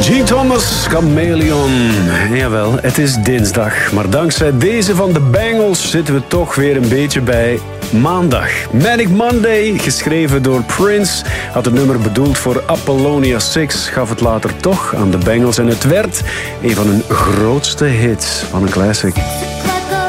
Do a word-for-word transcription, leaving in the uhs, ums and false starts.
Gene Thomas, Chameleon. Jawel, het is dinsdag. Maar dankzij deze van de Bangles zitten we toch weer een beetje bij maandag. Manic Monday, geschreven door Prince, had het nummer bedoeld voor Apollonia zes, gaf het later toch aan de Bangles en het werd een van hun grootste hits van een classic.